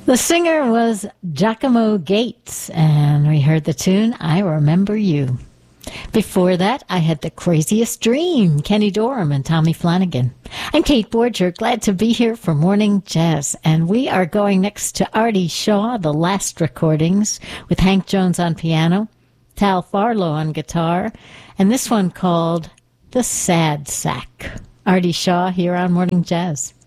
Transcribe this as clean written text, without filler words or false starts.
The singer was Giacomo Gates, and we heard the tune, I Remember You. Before that, I had The Craziest Dream, Kenny Dorham and Tommy Flanagan. I'm Kate Borger, glad to be here for Morning Jazz, and we are going next to Artie Shaw, the last recordings, with Hank Jones on piano, Tal Farlow on guitar, and this one called The Sad Sack. Artie Shaw here on Morning Jazz.